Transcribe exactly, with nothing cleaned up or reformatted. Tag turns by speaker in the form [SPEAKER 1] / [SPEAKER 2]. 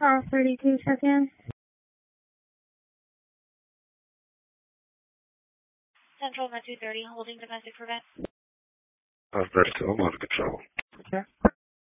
[SPEAKER 1] twelve thirty-two, check in.
[SPEAKER 2] Central one two thirty, holding domestic prevent.
[SPEAKER 3] Uh, Vertical, I'm under control.
[SPEAKER 1] Sure.